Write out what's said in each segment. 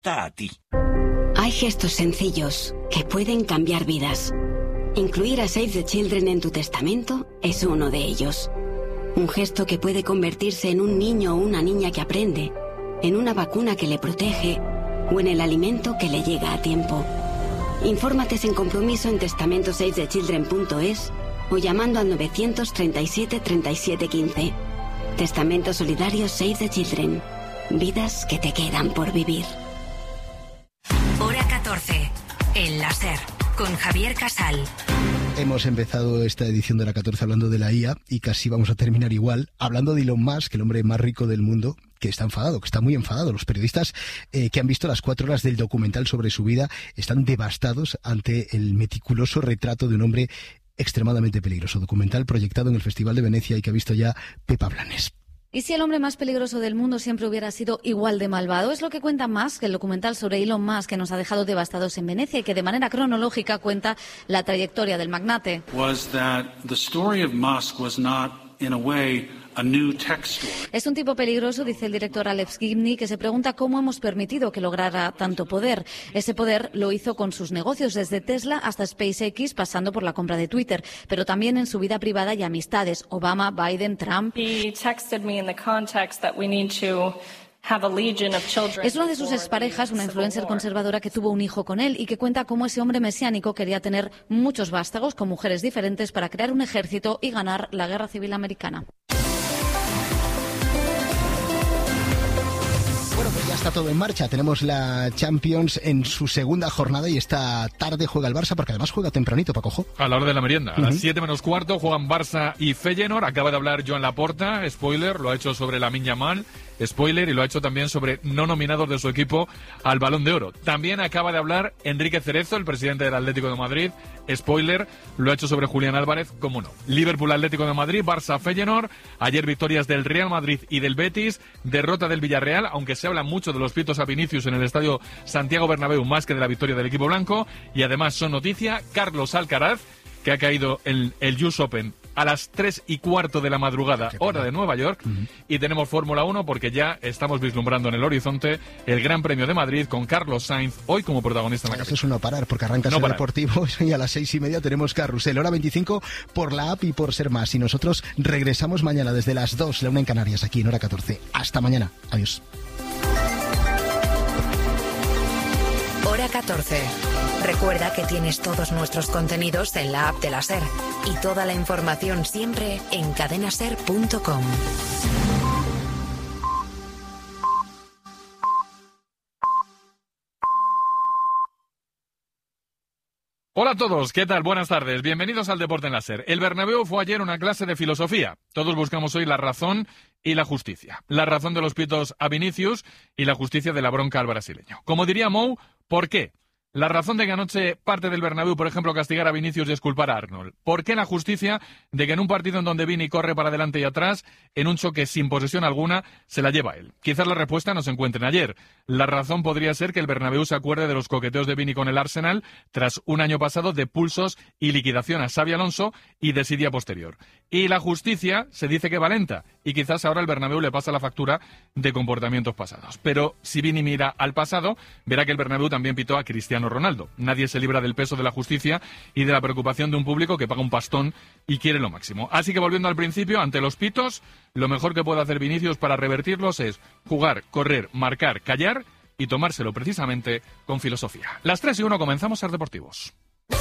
a ti. Hay gestos sencillos que pueden cambiar vidas. Incluir a Save the Children en tu testamento es uno de ellos. Un gesto que puede convertirse en un niño o una niña que aprende, en una vacuna que le protege o en el alimento que le llega a tiempo. Infórmate sin compromiso en testamentosavethechildren.es o llamando al 937 37 15. Testamento solidario Save the Children. Vidas que te quedan por vivir. Hora 14. El láser. Con Javier Casal. Hemos empezado esta edición de la 14 hablando de la IA y casi vamos a terminar igual, hablando de Elon Musk, el hombre más rico del mundo, que está enfadado, que está muy enfadado. Los periodistas que han visto las 4 horas del documental sobre su vida están devastados ante el meticuloso retrato de un hombre extremadamente peligroso. Documental proyectado en el Festival de Venecia y que ha visto ya Pepa Blanes. ¿Y si el hombre más peligroso del mundo siempre hubiera sido igual de malvado? Es lo que cuenta Musk, el documental sobre Elon Musk, que nos ha dejado devastados en Venecia y que de manera cronológica cuenta la trayectoria del magnate. Es un tipo peligroso, dice el director Alex Gibney, que se pregunta cómo hemos permitido que lograra tanto poder. Ese poder lo hizo con sus negocios, desde Tesla hasta SpaceX, pasando por la compra de Twitter, pero también en su vida privada y amistades. Obama, Biden, Trump. Es una de sus exparejas, una influencer conservadora que tuvo un hijo con él y que cuenta cómo ese hombre mesiánico quería tener muchos vástagos con mujeres diferentes para crear un ejército y ganar la guerra civil americana. Bueno, pues ya está todo en marcha. Tenemos la Champions en su segunda jornada y esta tarde juega el Barça, porque además juega tempranito, Paco. A la hora de la merienda. A las 7 menos cuarto juegan Barça y Feyenoord. Acaba de hablar Joan Laporta, spoiler, lo ha hecho sobre Lamine Yamal, spoiler, y lo ha hecho también sobre no nominados de su equipo al Balón de Oro. También acaba de hablar Enrique Cerezo, el presidente del Atlético de Madrid, spoiler, lo ha hecho sobre Julián Álvarez, cómo no. Liverpool, Atlético de Madrid, Barça, Feyenoord. Ayer victorias del Real Madrid y del Betis, derrota del Villarreal, aunque se habla mucho de los pitos a Vinicius en el estadio Santiago Bernabéu más que de la victoria del equipo blanco. Y además son noticia Carlos Alcaraz, que ha caído en el US Open a las 3:15 de la madrugada, hora de Nueva York, y tenemos Fórmula 1 porque ya estamos vislumbrando en el horizonte el Gran Premio de Madrid con Carlos Sainz hoy como protagonista en la carrera. Eso es un no parar, porque arranca el deportivo y a las 6:30 tenemos Carrusel, hora 25 por la app y por Ser Más. Y nosotros regresamos mañana desde las 2, la 1 en Canarias, aquí en hora 14. Hasta mañana. Adiós. Hora 14. Recuerda que tienes todos nuestros contenidos en la app de la SER y toda la información siempre en cadenaser.com. Hola a todos, ¿qué tal? Buenas tardes, bienvenidos al Deporte en la SER. El Bernabéu fue ayer una clase de filosofía. Todos buscamos hoy la razón y la justicia. La razón de los pitos a Vinicius y la justicia de la bronca al brasileño. Como diría Mou, ¿por qué? La razón de que anoche parte del Bernabéu, por ejemplo, castigara a Vinicius y exculpar a Arnold. ¿Por qué la justicia de que en un partido en donde Vini corre para adelante y atrás, en un choque sin posesión alguna, se la lleva él? Quizás la respuesta no se encuentre en ayer. La razón podría ser que el Bernabéu se acuerde de los coqueteos de Vini con el Arsenal tras un año pasado de pulsos y liquidación a Xabi Alonso y desidia posterior. Y la justicia se dice que va lenta y quizás ahora el Bernabéu le pasa la factura de comportamientos pasados. Pero si Vini mira al pasado, verá que el Bernabéu también pitó a Cristiano Ronaldo. Nadie se libra del peso de la justicia y de la preocupación de un público que paga un pastón y quiere lo máximo. Así que volviendo al principio, ante los pitos, lo mejor que puede hacer Vinicius para revertirlos es jugar, correr, marcar, callar y tomárselo precisamente con filosofía. Las 3:01 comenzamos Ser Deportivos.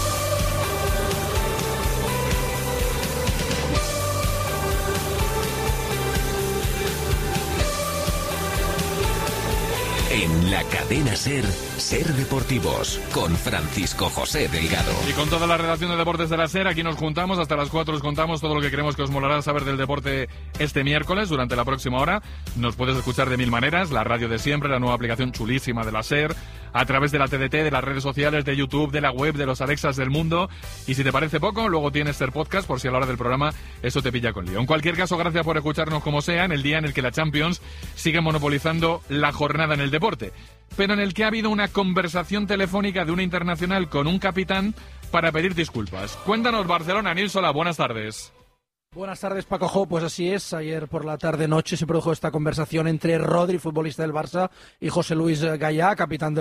En la cadena SER, Ser Deportivos, con Francisco José Delgado. Y con toda la redacción de Deportes de la SER, aquí nos juntamos, hasta las 4 os contamos todo lo que creemos que os molará saber del deporte este miércoles. Durante la próxima hora nos puedes escuchar de 1000 maneras, la radio de siempre, la nueva aplicación chulísima de la SER, a través de la TDT, de las redes sociales, de YouTube, de la web, de los Alexas del mundo. Y si te parece poco, luego tienes SER Podcast, por si a la hora del programa eso te pilla con lío. En cualquier caso, gracias por escucharnos como sea, en el día en el que la Champions sigue monopolizando la jornada en el deporte, pero en el que ha habido una conversación telefónica de una internacional con un capitán para pedir disculpas. Cuéntanos, Barcelona, Nilsola, buenas tardes. Buenas tardes, Paco. Pues así es, ayer por la tarde-noche se produjo esta conversación entre Rodri, futbolista del Barça, y José Luis Gayà, capitán del